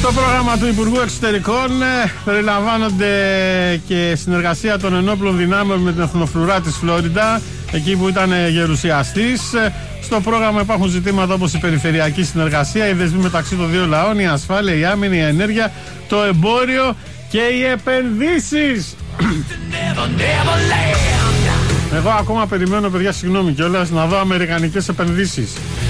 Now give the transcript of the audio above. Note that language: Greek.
Στο πρόγραμμα του Υπουργού Εξωτερικών περιλαμβάνονται και συνεργασία των ενόπλων δυνάμεων με την Εθνοφρουρά της Φλόριντα, εκεί που ήταν γερουσιαστής. Στο πρόγραμμα υπάρχουν ζητήματα όπως η περιφερειακή συνεργασία, οι δεσμοί μεταξύ των δύο λαών, η ασφάλεια, η άμυνα, η ενέργεια, το εμπόριο και οι επενδύσεις. Εγώ ακόμα περιμένω, παιδιά, συγγνώμη κιόλας, να δω αμερικανικές επενδύσεις.